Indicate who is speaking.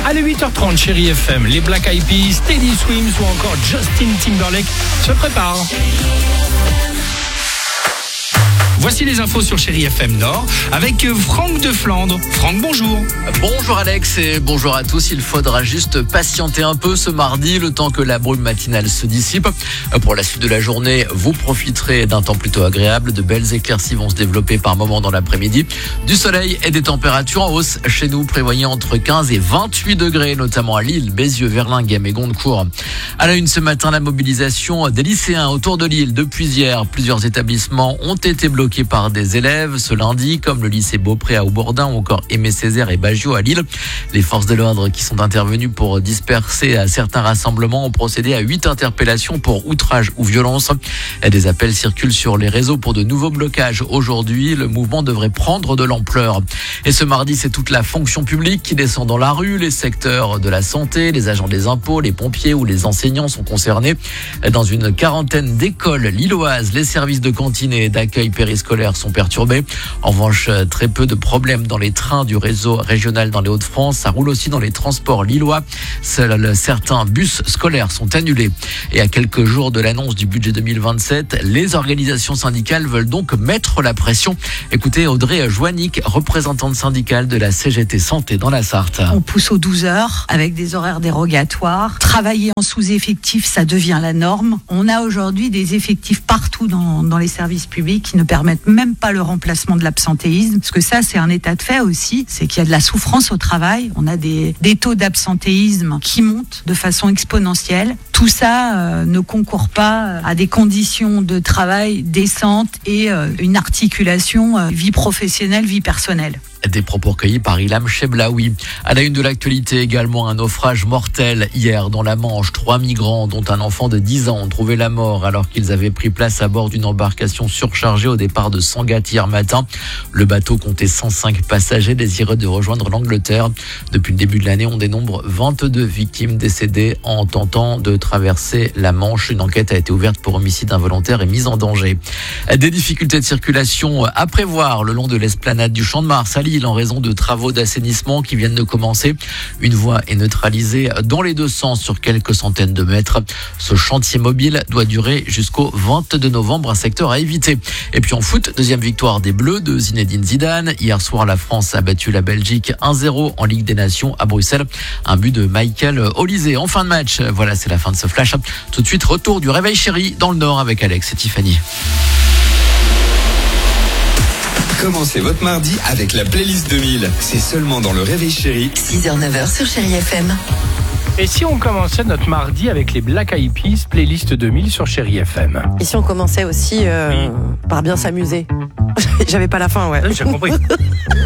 Speaker 1: Allez, 8h30, Chérie FM, les Black Eyed Peas, Teddy Swims ou encore Justin Timberlake se préparent. Voici les infos sur Chérie FM Nord avec Franck de Flandre. Franck, bonjour.
Speaker 2: Bonjour Alex et bonjour à tous. Il faudra juste patienter un peu ce mardi, le temps que la brume matinale se dissipe. Pour la suite de la journée, vous profiterez d'un temps plutôt agréable. De belles éclaircies vont se développer par moments dans l'après-midi. Du soleil et des températures en hausse chez nous, prévoyant entre 15 et 28 degrés, notamment à Lille, Bézieux, Verlinghem et Gondecourt. À la une ce matin, la mobilisation des lycéens autour de Lille. Depuis hier, plusieurs établissements ont été bloqués par des élèves ce lundi, comme le lycée Beaupré à Aubourdin ou encore Aimé Césaire et Baggio à Lille. Les forces de l'ordre qui sont intervenues pour disperser à certains rassemblements ont procédé à 8 interpellations pour outrage ou violence. Des appels circulent sur les réseaux pour de nouveaux blocages. Aujourd'hui, le mouvement devrait prendre de l'ampleur. Et ce mardi, c'est toute la fonction publique qui descend dans la rue. Les secteurs de la santé, les agents des impôts, les pompiers ou les enseignants sont concernés. Dans une quarantaine d'écoles lilloises, les services de cantine et d'accueil périscolaire sont perturbés. En revanche, très peu de problèmes dans les trains du réseau régional dans les Hauts-de-France. Ça roule aussi dans les transports lillois. Seuls certains bus scolaires sont annulés. Et à quelques jours de l'annonce du budget 2027, les organisations syndicales veulent donc mettre la pression. Écoutez Audrey Joannick, représentante syndicale de la CGT Santé dans la Sarthe.
Speaker 3: On pousse aux 12 heures avec des horaires dérogatoires. Travailler en sous-effectif, ça devient la norme. On a aujourd'hui des effectifs partout dans les services publics qui ne permettent même pas le remplacement de l'absentéisme, parce que ça c'est un état de fait aussi, c'est qu'il y a de la souffrance au travail, on a des taux d'absentéisme qui montent de façon exponentielle. Tout ça ne concourt pas à des conditions de travail décentes et une articulation vie professionnelle, vie personnelle.
Speaker 2: Des propos recueillis par Ilham Cheblaoui. À la une de l'actualité également, un naufrage mortel hier dans la Manche. 3 migrants, dont un enfant de 10 ans, ont trouvé la mort alors qu'ils avaient pris place à bord d'une embarcation surchargée au départ de Sangatte hier matin. Le bateau comptait 105 passagers désireux de rejoindre l'Angleterre. Depuis le début de l'année, on dénombre 22 victimes décédées en tentant de traverser la Manche. Une enquête a été ouverte pour homicide involontaire et mise en danger. Des difficultés de circulation à prévoir le long de l'esplanade du Champ de Mars à Lille en raison de travaux d'assainissement qui viennent de commencer. Une voie est neutralisée dans les deux sens sur quelques centaines de mètres. Ce chantier mobile doit durer jusqu'au 22 novembre, un secteur à éviter. Et puis en foot, deuxième victoire des Bleus de Zinedine Zidane. Hier soir, la France a battu la Belgique 1-0 en Ligue des Nations à Bruxelles. Un but de Michael Olysée en fin de match. Voilà, c'est la fin de ce flash. Tout de suite, retour du Réveil Chéri dans le Nord avec Alex et Tiffany.
Speaker 4: Commencez votre mardi avec la playlist 2000. C'est seulement dans le Réveil Chéri.
Speaker 5: 6h-9h sur Chérie FM.
Speaker 1: Et si on commençait notre mardi avec les Black Eyed Peas, playlist 2000 sur Chérie FM?
Speaker 6: Et si on commençait aussi par bien s'amuser? J'avais pas la fin, ouais.
Speaker 1: J'ai compris.